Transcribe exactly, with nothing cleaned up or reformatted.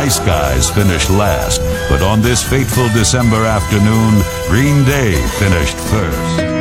Nice Guys finished last, but on this fateful December afternoon, Green Day finished first.